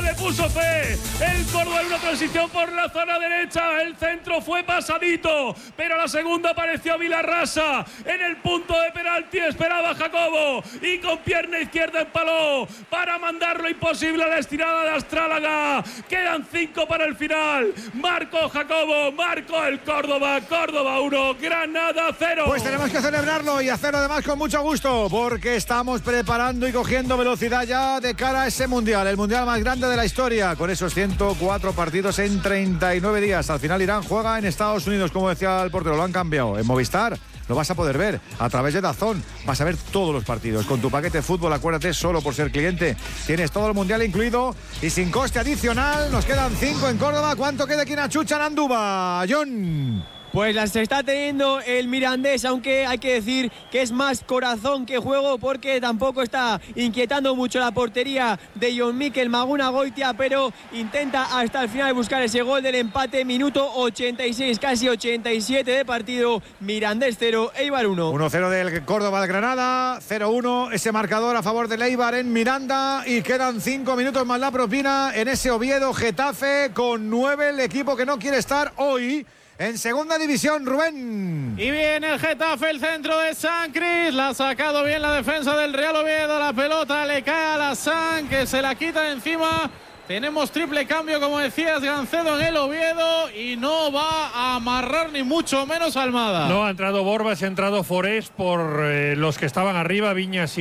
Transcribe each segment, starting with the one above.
Córdoba le puso fe. El Córdoba en una transición por la zona derecha. El centro fue pasadito, pero a la segunda apareció Vilarrasa. En el punto de penalti esperaba Jacobo y con pierna izquierda empaló para mandarlo imposible a la estirada de Astrálaga. Quedan 5 para el final. Marcó Jacobo, marcó el Córdoba. Córdoba 1, Granada 0. Pues tenemos que celebrarlo y hacerlo además con mucho gusto, porque estamos preparando y cogiendo velocidad ya de cara a ese mundial, el mundial más grande de la historia, con esos 104 partidos en 39 días. Al final Irán juega en Estados Unidos, como decía el portero, lo han cambiado. En Movistar lo vas a poder ver a través de DAZN. Vas a ver todos los partidos. Con tu paquete fútbol, acuérdate, solo por ser cliente tienes todo el mundial incluido y sin coste adicional. Nos quedan 5 en Córdoba. ¿Cuánto queda aquí en Achucha, en Andúba, John? Pues las está teniendo el Mirandés, aunque hay que decir que es más corazón que juego, porque tampoco está inquietando mucho la portería de Jon Mikel Maguna Goitia, pero intenta hasta el final buscar ese gol del empate. Minuto 86, casi 87 de partido. Mirandés 0, Eibar 1. 1-0 del Córdoba al Granada, 0-1 ese marcador a favor del Eibar en Miranda, y quedan 5 minutos más la propina en ese Oviedo Getafe con 9, el equipo que no quiere estar hoy en segunda división, Rubén. Y viene el Getafe, el centro de Sancris. La ha sacado bien la defensa del Real Oviedo. La pelota le cae a la San, que se la quita de encima. Tenemos triple cambio, como decías, Gancedo en el Oviedo. Y no va a amarrar ni mucho menos Almada. No, ha entrado Borbas, ha entrado Forés por los que estaban arriba, Viñas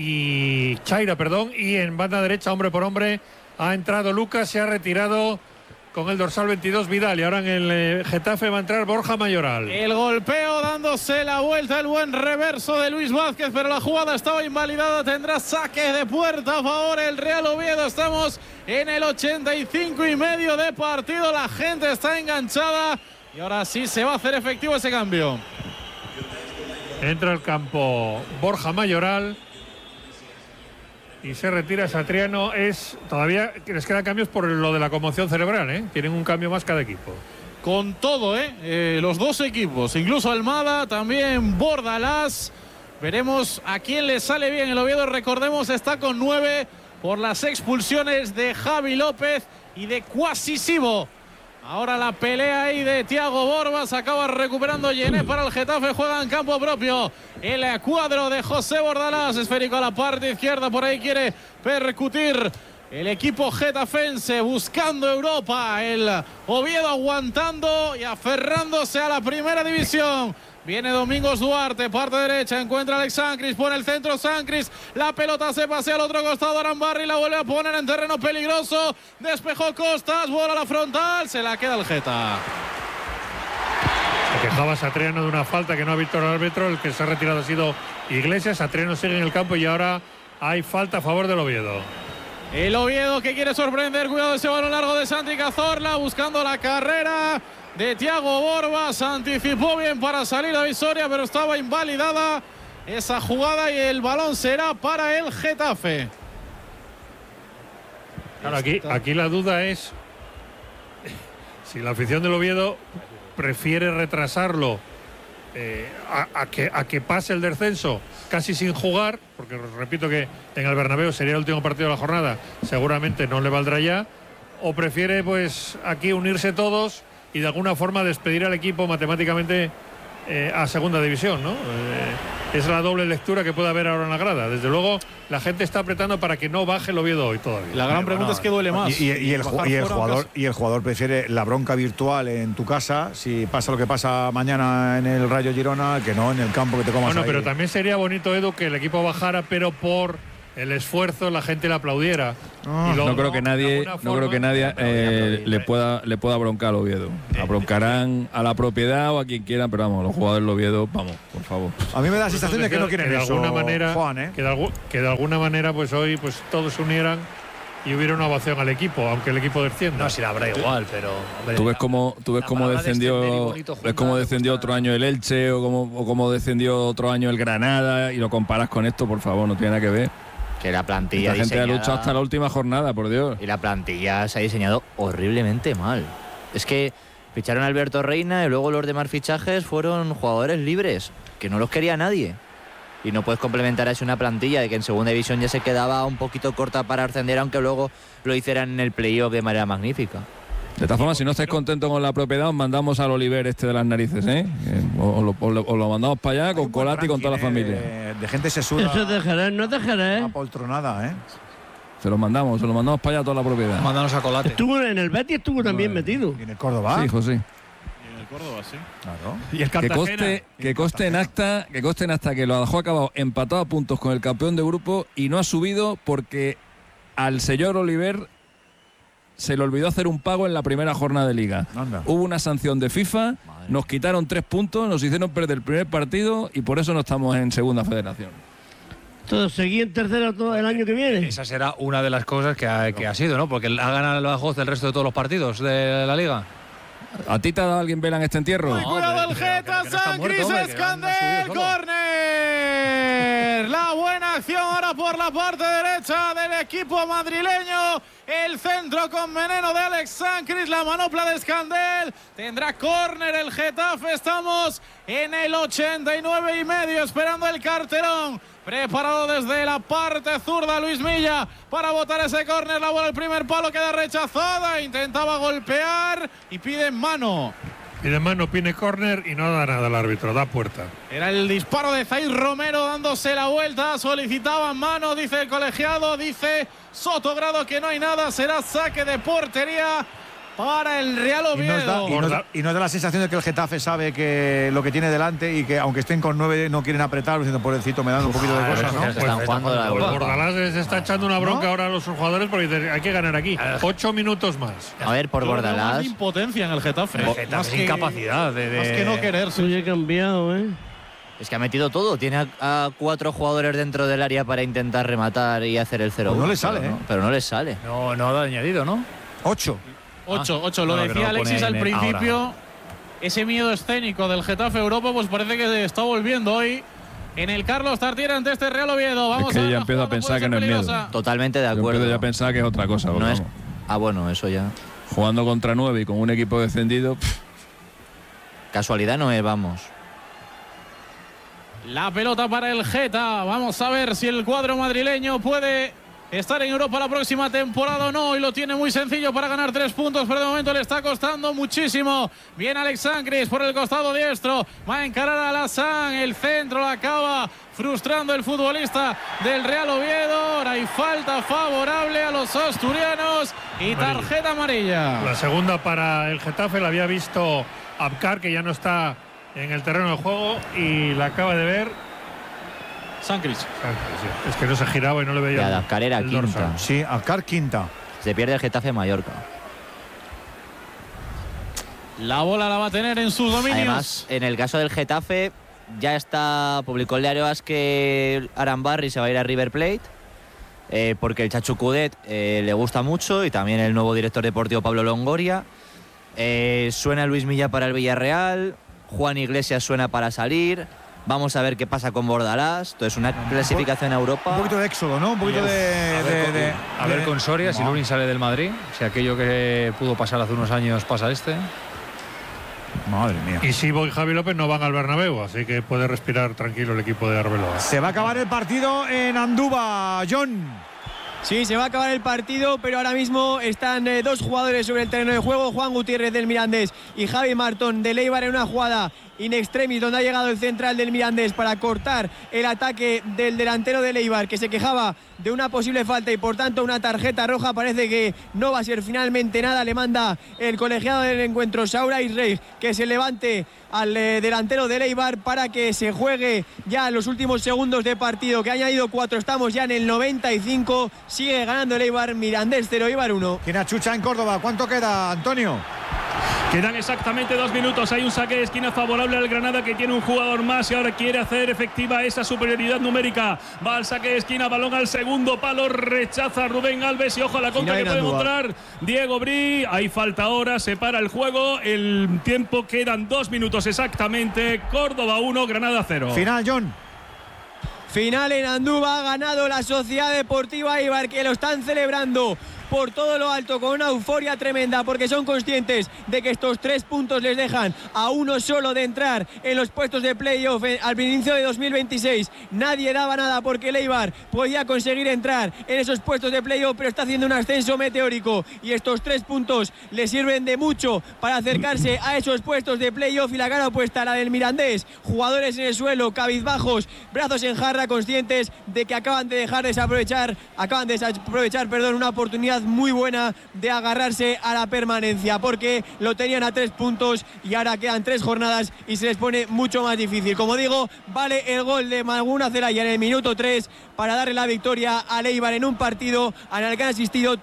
y Chaira, perdón. Y en banda derecha, hombre por hombre, ha entrado Lucas, se ha retirado con el dorsal 22 Vidal, y ahora en el Getafe va a entrar Borja Mayoral. El golpeo dándose la vuelta, el buen reverso de Luis Vázquez, pero la jugada estaba invalidada. Tendrá saque de puerta a favor el Real Oviedo. Estamos en el 85 y medio de partido. La gente está enganchada y ahora sí se va a hacer efectivo ese cambio. Entra al campo Borja Mayoral y se retira Satriano. Todavía les quedan cambios por lo de la conmoción cerebral, ¿eh? Tienen un cambio más cada equipo. Con todo, los dos equipos, incluso Almada, también Bordalás. Veremos a quién le sale bien. El Oviedo, recordemos, está con 9 por las expulsiones de Javi López y de Cuasisivo. Ahora la pelea ahí de Thiago Borbas, acaba recuperando Yené para el Getafe, juega en campo propio el cuadro de José Bordalás, esférico a la parte izquierda, por ahí quiere percutir el equipo getafense, buscando Europa, el Oviedo aguantando y aferrándose a la primera división. Viene Domingos Duarte, parte derecha, encuentra a Alex Sancris, pone el centro Sancris, la pelota se pasea al otro costado, Arambarri la vuelve a poner en terreno peligroso, despejó Costas, bola a la frontal, se la queda el Geta. Se quejaba Satriano de una falta que no ha visto el árbitro, el que se ha retirado ha sido Iglesias. Satriano sigue en el campo y ahora hay falta a favor del Oviedo. El Oviedo que quiere sorprender, cuidado ese balón largo de Santi Cazorla, buscando la carrera de Thiago Borbas, anticipó bien para salir a Visoria, pero estaba invalidada esa jugada y el balón será para el Getafe. Claro, aquí la duda es si la afición del Oviedo prefiere retrasarlo a que pase el descenso casi sin jugar, porque repito que en el Bernabéu sería el último partido de la jornada, seguramente no le valdrá ya, o prefiere pues aquí unirse todos y de alguna forma despedir al equipo matemáticamente a segunda división, ¿no? Es la doble lectura que puede haber ahora en la grada. Desde luego la gente está apretando para que no baje el Oviedo hoy todavía. La gran pregunta es que duele más. Y el jugador prefiere la bronca virtual en tu casa, si pasa lo que pasa mañana en el Rayo Girona, que no en el campo que te comas. Bueno, ahí. pero también sería bonito, Edu, que el equipo bajara, pero por el esfuerzo la gente le aplaudiera. No creo que nadie le pueda broncar al Oviedo. Broncarán a la propiedad o a quien quieran, pero vamos, los jugadores del Oviedo, vamos, por favor. A mí me da la sensación de que no quieren eso, Juan, que de alguna manera pues hoy pues todos se unieran y hubiera una ovación al equipo, aunque el equipo descienda. No, si la habrá igual, pero hombre, tú ves cómo descendió otro año el Elche o cómo descendió otro año el Granada, y lo comparas con esto, por favor, no tiene nada que ver. Que la plantilla la gente ha luchado hasta la última jornada, por Dios. Y la plantilla se ha diseñado horriblemente mal. Es que ficharon a Alberto Reina y luego los demás fichajes fueron jugadores libres, que no los quería nadie. y no puedes complementar así una plantilla de que en segunda división ya se quedaba un poquito corta para ascender, aunque luego lo hicieran en el playoff de manera magnífica. De todas formas, si no estáis contentos con la propiedad, os mandamos al Oliver de las narices, ¿eh? Os lo mandamos para allá con Colati y con toda la familia. De gente sesuda. Eso te Jerez, no te Jerez. Apoltronada, ¿eh? Se lo mandamos para allá toda la propiedad. Mándanos a Colate. Estuvo en el Betis, estuvo también metido. ¿Y en el Córdoba? Sí, hijo, sí. En el Córdoba, sí. Claro. Y el Cartagena. Que conste en acta que lo dejó acabado empatado a puntos con el campeón de grupo y no ha subido porque al señor Oliver se le olvidó hacer un pago en la primera jornada de liga. Anda. Hubo una sanción de FIFA, nos quitaron 3 puntos, nos hicieron perder el primer partido y por eso no estamos en segunda federación. Entonces, ¿seguí en tercera todo el año que viene? Esa será una de las cosas que ha sido, ¿no? Porque ha ganado el Badajoz el resto de todos los partidos de la liga. ¿A ti te ha dado alguien vela en este entierro? Muy cuidado el Geta, San Cris Escandel, córner. La buena acción ahora por la parte derecha del equipo madrileño. El centro con veneno de Alex Sancris, la manopla de Escandel. Tendrá córner el Getafe. Estamos en el 89,5 esperando el carterón. Preparado desde la parte zurda Luis Milla para botar ese córner. La bola al primer palo queda rechazada. Intentaba golpear y pide mano. Pide mano, pide córner y no da nada al árbitro, da puerta. Era el disparo de Zaid Romero dándose la vuelta. Solicitaba mano, dice el colegiado. Dice Sotogrado que no hay nada. Será saque de portería para el Real Oviedo. Y nos da la sensación de que el Getafe sabe que lo que tiene delante y que aunque estén con 9 no quieren apretar, diciendo pobrecito me dan un poquito de cosas, ¿no? Están jugando la Europa. Bordalás les está echando una bronca ahora a los jugadores porque dice, hay que ganar aquí. 8 minutos más. A ver, por Bordalás. Más impotencia en el Getafe. Más que incapacidad de Más que no quererse. Oye, he cambiado, ¿eh? Es que ha metido todo. Tiene a 4 jugadores dentro del área para intentar rematar y hacer el 0-1. Pues no le sale, pero no le sale. No ha añadido, ¿no? 8. 8. Lo no, decía Alexis al principio. Ahora. Ese miedo escénico del Getafe Europa, pues parece que está volviendo hoy en el Carlos Tartiere ante este Real Oviedo. Vamos es que a ver, ya empiezo a pensar que no es miedo. Totalmente de acuerdo. Yo empiezo ya a pensar que es otra cosa. No es... bueno, eso ya. Jugando contra 9 y con un equipo descendido. Casualidad no es, vamos. La pelota para el Geta. Vamos a ver si el cuadro madrileño puede estar en Europa la próxima temporada o no, y lo tiene muy sencillo para ganar 3 puntos, pero de momento le está costando muchísimo. Viene Alex Sancris por el costado diestro, va a encarar a Lassan, el centro la acaba frustrando el futbolista del Real Oviedo. Ahora hay falta favorable a los asturianos y tarjeta amarilla. La segunda para el Getafe la había visto Abkar, que ya no está en el terreno de juego, y la acaba de ver Sancris. Sí. Es que no se giraba y no le veía. Ya, Abkar era quinta. Dorsal. Sí, Abkar quinta. Se pierde el Getafe Mallorca. La bola la va a tener en sus dominios. Además, en el caso del Getafe, ya publicó el diario AS que Arambarri se va a ir a River Plate, porque el Chacho Coudet le gusta mucho, y también el nuevo director deportivo Pablo Longoria. Suena Luis Milla para el Villarreal, Juan Iglesias suena para salir. Vamos a ver qué pasa con Bordalás. Entonces, una clasificación a Europa. Un poquito de éxodo, ¿no? Un poquito a ver con Soria, si Lunin sale del Madrid, si aquello que pudo pasar hace unos años pasa este. Madre mía. Y Sibo y Javi López no van al Bernabéu, así que puede respirar tranquilo el equipo de Arbeloa. Se va a acabar el partido en Andúba, John. Sí, se va a acabar el partido, pero ahora mismo están 2 jugadores sobre el terreno de juego, Juan Gutiérrez del Mirandés y Javi Martón del Eibar, en una jugada in extremis donde ha llegado el central del Mirandés para cortar el ataque del delantero del Eibar, que se quejaba de una posible falta y por tanto una tarjeta roja. Parece que no va a ser finalmente nada. Le manda el colegiado del encuentro, Saura Isrey, que se levante al delantero del Eibar para que se juegue ya los últimos segundos de partido, que ha añadido 4. Estamos ya en el 95. Sigue ganando el Eibar, Mirandés 0, Eibar 1. Tiene a Chucha en Córdoba. ¿Cuánto queda, Antonio? Quedan exactamente 2 minutos. Hay un saque de esquina favorable al Granada, que tiene un jugador más y ahora quiere hacer efectiva esa superioridad numérica. Va al saque de esquina, balón al segundo palo, rechaza Rubén Alves y ojo a la contra que puede encontrar Diego Bri. Hay falta ahora, se para el juego. El tiempo, quedan 2 minutos exactamente. Córdoba 1, Granada 0. Final, John. Final en Andúba, ha ganado la Sociedad Deportiva Eibar, que lo están celebrando por todo lo alto con una euforia tremenda porque son conscientes de que estos 3 puntos les dejan a uno solo de entrar en los puestos de playoff al inicio de 2026. Nadie daba nada porque el Eibar podía conseguir entrar en esos puestos de playoff, pero está haciendo un ascenso meteórico y estos 3 puntos le sirven de mucho para acercarse a esos puestos de playoff. Y la cara opuesta, la del Mirandés, jugadores en el suelo, cabizbajos, brazos en jarra, conscientes de que acaban de desaprovechar una oportunidad muy buena de agarrarse a la permanencia, porque lo tenían a 3 puntos y ahora quedan 3 jornadas y se les pone mucho más difícil. Como digo, vale el gol de Maguna Zelaya en el minuto 3 para darle la victoria al Eibar en un partido al que han asistido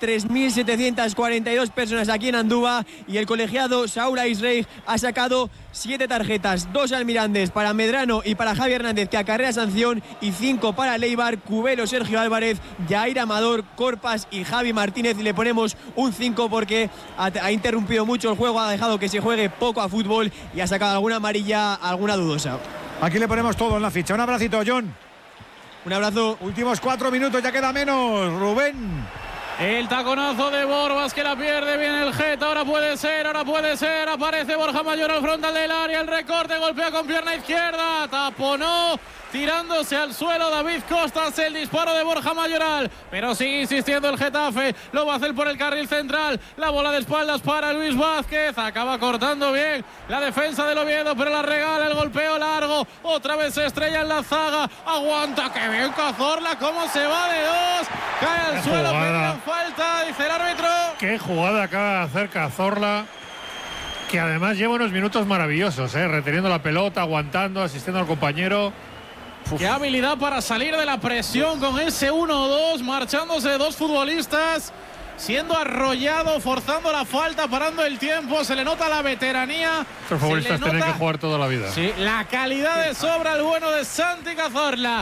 3.742 personas aquí en Andúba, y el colegiado Saúl Aisreich ha sacado 7 tarjetas, 2 al Mirandés para Medrano y para Javi Hernández, que acarrea sanción, y 5 para el Eibar, Cubelo, Sergio Álvarez, Yair Amador, Corpas y Javi Martínez, y le ponemos un 5 porque ha interrumpido mucho el juego, ha dejado que se juegue poco a fútbol y ha sacado alguna amarilla, alguna dudosa. Aquí le ponemos todo en la ficha. Un abracito, John. Un abrazo. Últimos 4 minutos, ya queda menos. Rubén. El taconazo de Borbas que la pierde bien el Geta. Ahora puede ser. Aparece Borja Mayor al frontal del área. El recorte, golpea con pierna izquierda. Taponó, tirándose al suelo David Costas, el disparo de Borja Mayoral, pero sigue insistiendo el Getafe, lo va a hacer por el carril central, la bola de espaldas para Luis Vázquez, acaba cortando bien la defensa del Oviedo, pero la regala, el golpeo largo, otra vez se estrella en la zaga, aguanta, que bien Cazorla, cómo se va de 2, cae al suelo, pedían falta, dice el árbitro. Qué jugada acaba de hacer Cazorla, que además lleva unos minutos maravillosos, reteniendo la pelota, aguantando, asistiendo al compañero. Qué habilidad para salir de la presión con ese 1-2, marchándose 2 futbolistas, siendo arrollado, forzando la falta, parando el tiempo, se le nota la veteranía. Estos futbolistas tienen que jugar toda la vida. Sí, la calidad de sobra, el bueno de Santi Cazorla.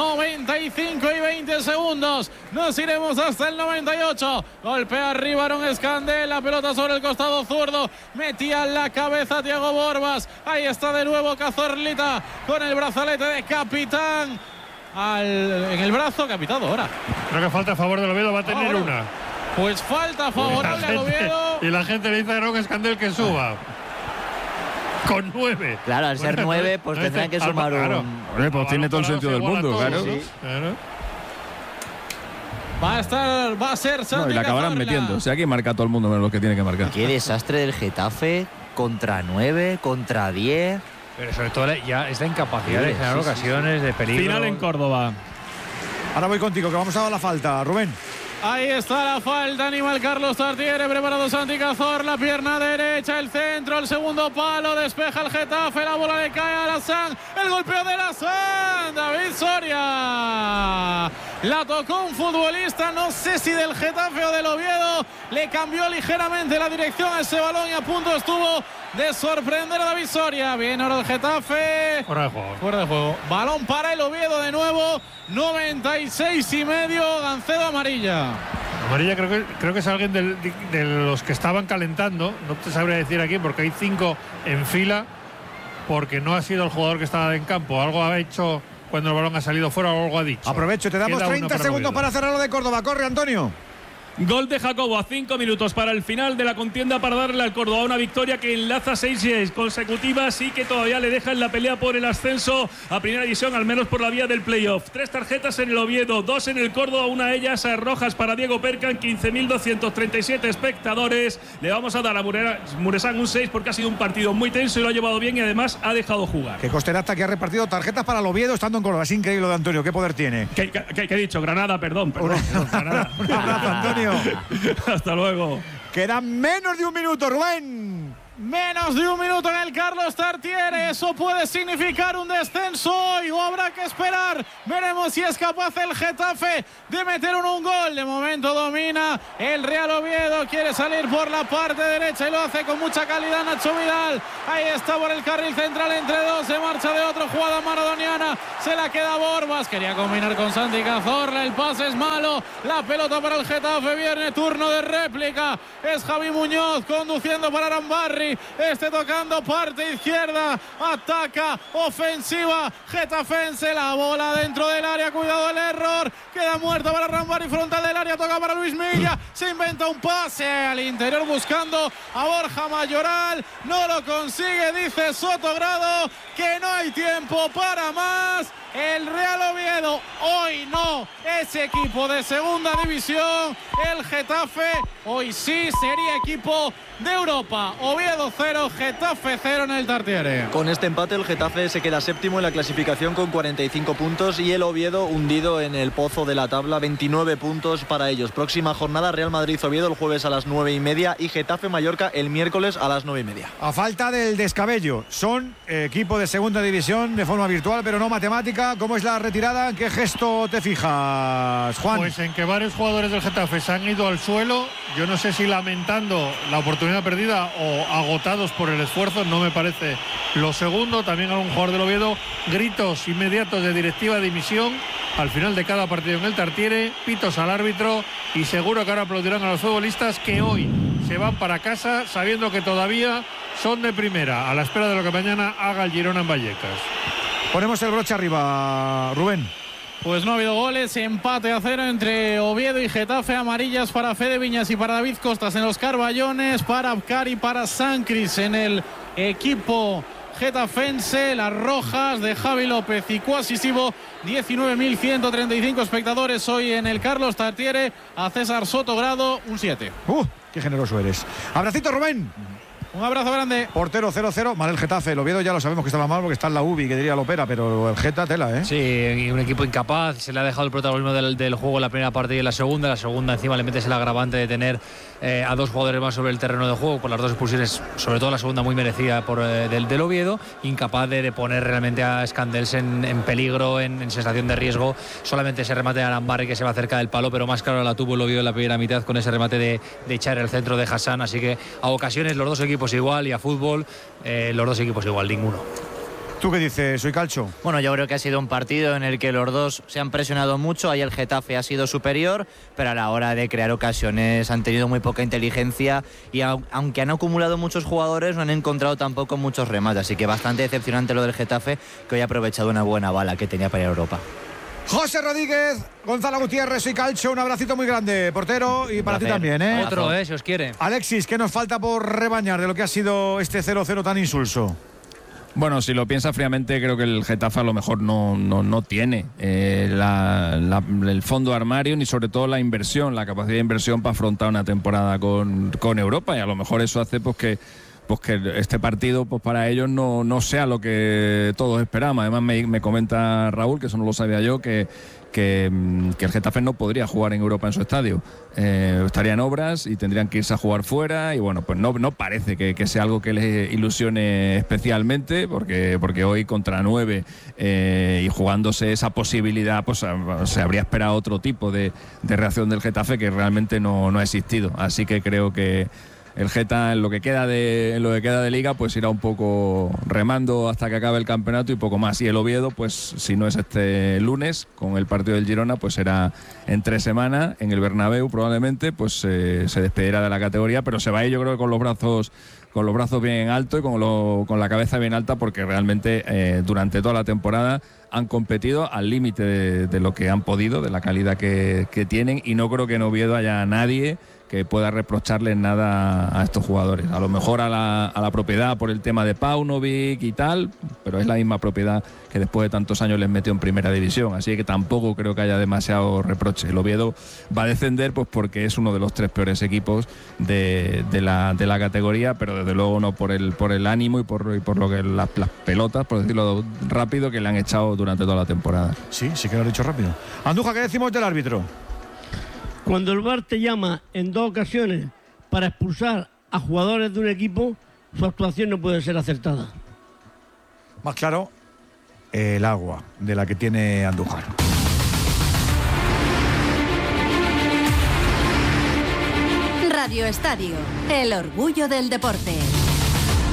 95 y 20 segundos, nos iremos hasta el 98. Golpea arriba Aaron Escandel, la pelota sobre el costado zurdo, metía la cabeza Thiago Borbas. Ahí está de nuevo Cazorlita con el brazalete de capitán en el brazo, capitán ahora. Creo que falta a favor del Oviedo, va a tener una. Pues falta favorable al Oviedo. Y la gente le dice a Aaron Escandel que suba. Con 9. Claro, al ser 9, pues tendrán que sumar un. Pues tiene todo el sentido del mundo, claro. Sí. Claro. Va a ser Santi y la acabarán Cazorla. metiendo. O sea, aquí marca todo el mundo menos lo que tiene que marcar. Qué desastre del Getafe, contra 9, contra 10. Pero sobre todo ya es la incapacidad de generar ocasiones de peligro. Final en Córdoba. Ahora voy contigo, que vamos a dar la falta, Rubén. Ahí está la falta, animal Carlos Tartiere, preparado Santi Cazorla, pierna derecha, el centro, el segundo palo, despeja el Getafe, la bola le cae a Alassane, el golpeo de Alassane, David Soria, la tocó un futbolista, no sé si del Getafe o del Oviedo, le cambió ligeramente la dirección a ese balón y a punto estuvo de sorprender a David Soria. Bien, ahora el Getafe. Fuera de juego. Fuera de juego. Balón para el Oviedo de nuevo. 96 y medio. Gancedo amarilla. Amarilla creo que es alguien de los que estaban calentando. No te sabría decir aquí porque hay 5 en fila. Porque no ha sido el jugador que estaba en campo. Algo ha hecho cuando el balón ha salido fuera o algo ha dicho. Aprovecho, te damos Queda 30 segundos para cerrar lo de Córdoba. Corre, Antonio. Gol de Jacobo a 5 minutos para el final de la contienda para darle al Córdoba una victoria que enlaza 6 consecutivas y que todavía le deja en la pelea por el ascenso a primera división, al menos por la vía del playoff. 3 tarjetas en el Oviedo, 2 en el Córdoba, una de ellas rojas para Diego Percan, 15.237 espectadores. Le vamos a dar a Muresan un 6 porque ha sido un partido muy tenso y lo ha llevado bien y además ha dejado jugar. Que Costerasta, que ha repartido tarjetas para el Oviedo estando en Córdoba. Es increíble lo de Antonio, qué poder tiene. ¿Qué he dicho? Granada, perdón. Granada. Un abrazo, Antonio. Hasta luego. Quedan menos de un minuto, Rubén. Menos de un minuto en el Carlos Tartiere. Eso puede significar un descenso hoy o habrá que esperar. Veremos si es capaz el Getafe de meter un gol. De momento domina el Real Oviedo. Quiere salir por la parte derecha y lo hace con mucha calidad Nacho Vidal. Ahí está por el carril central entre 2. Se marcha de otro, jugada maradoniana. Se la queda Borbas. Quería combinar con Santi Cazorla. El pase es malo. La pelota para el Getafe. Viene turno de réplica. Es Javi Muñoz conduciendo para Arambarri. Rodri, tocando parte izquierda, ataca, ofensiva, Getafense, la bola dentro del área, cuidado el error, queda muerto para Arambari, frontal del área, toca para Luis Milla, se inventa un pase al interior buscando a Borja Mayoral, no lo consigue, dice Sotogrado que no hay tiempo para más. El Real Oviedo hoy no es equipo de segunda división. El Getafe hoy sí sería equipo de Europa. Oviedo 0, Getafe 0 en el Tartiere. Con este empate el Getafe se queda séptimo en la clasificación con 45 puntos y el Oviedo hundido en el pozo de la tabla, 29 puntos para ellos. Próxima jornada Real Madrid-Oviedo el jueves a las 9:30 y Getafe-Mallorca el miércoles a las 9:30. A falta del descabello, son equipo de segunda división de forma virtual pero no matemática. ¿Cómo es la retirada? ¿En qué gesto te fijas, Juan? Pues en que varios jugadores del Getafe se han ido al suelo. Yo no sé si lamentando la oportunidad perdida o agotados por el esfuerzo, no me parece lo segundo. También algún jugador del Oviedo, gritos inmediatos de directiva de dimisión al final de cada partido en el Tartiere, pitos al árbitro y seguro que ahora aplaudirán a los futbolistas que hoy se van para casa sabiendo que todavía son de primera, a la espera de lo que mañana haga el Girona en Vallecas. Ponemos el broche arriba, Rubén. Pues no ha habido goles, empate a 0 entre Oviedo y Getafe, amarillas para Fede Viñas y para David Costas en los Carballones, para Abkar y para Sancris en el equipo getafense, las rojas de Javi López y Cuasisivo, 19.135 espectadores hoy en el Carlos Tartiere, a César Sotogrado, un 7. ¡Qué generoso eres! ¡Abracito, Rubén! Un abrazo grande. Portero 0-0, mal el Getafe. El Oviedo ya lo sabemos que estaba mal porque está en la UBI, que diría Lopera, pero el Geta tela, ¿eh? Sí, y un equipo incapaz. Se le ha dejado el protagonismo del juego en la primera parte y en la segunda. La segunda encima le metes el agravante de tener a dos jugadores más sobre el terreno de juego, por las dos expulsiones, sobre todo la segunda muy merecida del Oviedo, incapaz de poner realmente a Scandels en peligro, en sensación de riesgo. Solamente ese remate de Arambarri que se va cerca del palo, pero más claro la tuvo el Oviedo en la primera mitad con ese remate de echar el centro de Hassan. Así que a ocasiones los dos equipos igual y a fútbol los dos equipos igual, ninguno. ¿Tú qué dices, Soy Calcho? Bueno, yo creo que ha sido un partido en el que los dos se han presionado mucho. Ahí el Getafe ha sido superior, pero a la hora de crear ocasiones han tenido muy poca inteligencia y aunque han acumulado muchos jugadores no han encontrado tampoco muchos remates. Así que bastante decepcionante lo del Getafe, que hoy ha aprovechado una buena bala que tenía para ir a Europa. José Rodríguez, Gonzalo Gutiérrez, Soy Calcho, un abracito muy grande, portero, y para ti también, ¿eh? Otro, si os quiere. Alexis, ¿qué nos falta por rebañar de lo que ha sido este 0-0 tan insulso? Bueno, si lo piensas fríamente, creo que el Getafe a lo mejor no tiene el fondo de armario ni sobre todo la inversión, la capacidad de inversión para afrontar una temporada con Europa, y a lo mejor eso hace que este partido pues para ellos no sea lo que todos esperamos. Además me comenta Raúl, que eso no lo sabía yo, que el Getafe no podría jugar en Europa en su estadio. Estaría en obras y tendrían que irse a jugar fuera y bueno, pues no parece que sea algo que les ilusione especialmente porque hoy contra 9 y jugándose esa posibilidad pues se habría esperado otro tipo de reacción del Getafe que realmente no ha existido. Así que creo que el Geta en lo que queda de liga pues irá un poco remando hasta que acabe el campeonato y poco más. Y el Oviedo pues si no es este lunes con el partido del Girona pues será en 3 semanas en el Bernabéu probablemente, pues se despedirá de la categoría, pero se va a ir yo creo que con los brazos bien alto y con la cabeza bien alta, porque realmente durante toda la temporada han competido al límite de lo que han podido, de la calidad que tienen, y no creo que en Oviedo haya nadie que pueda reprocharles nada a estos jugadores. A lo mejor a la propiedad por el tema de Paunovic y tal, pero es la misma propiedad que después de tantos años les metió en primera división, así que tampoco creo que haya demasiado reproche. El Oviedo va a descender pues porque es uno de los 3 peores equipos de la categoría, pero desde luego no por el ánimo y por lo que las pelotas, por decirlo rápido, que le han echado durante toda la temporada. Sí que lo has dicho rápido. Andújar, ¿qué decimos del árbitro? Cuando el VAR te llama en 2 ocasiones para expulsar a jugadores de un equipo, su actuación no puede ser acertada. Más claro, el agua de la que tiene Andújar. Radio Estadio, el orgullo del deporte.